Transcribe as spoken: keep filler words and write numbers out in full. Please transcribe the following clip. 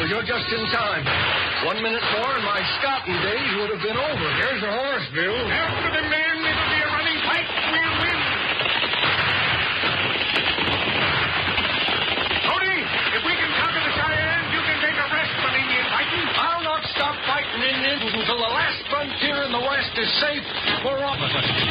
you're just in time. One minute more and my scouting days would have been over. Here's the horse, Bill. After the men, it'll be a running fight. We'll win. Tony, if we can conquer the Cheyennes, you can take a rest from Indian fighting. I'll not stop fighting Indians until the last frontier in the West is safe for all of us.